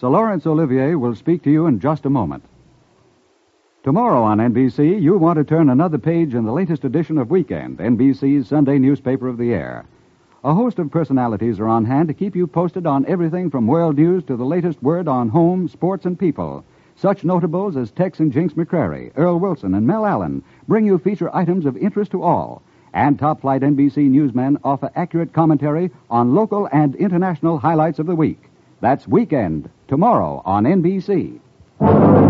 Sir Lawrence Olivier will speak to you in just a moment. Tomorrow on NBC, you'll want to turn another page in the latest edition of Weekend, NBC's Sunday newspaper of the air. A host of personalities are on hand to keep you posted on everything from world news to the latest word on home, sports, and people. Such notables as Tex and Jinx McCrary, Earl Wilson, and Mel Allen bring you feature items of interest to all. And top-flight NBC newsmen offer accurate commentary on local and international highlights of the week. That's Weekend, tomorrow on NBC.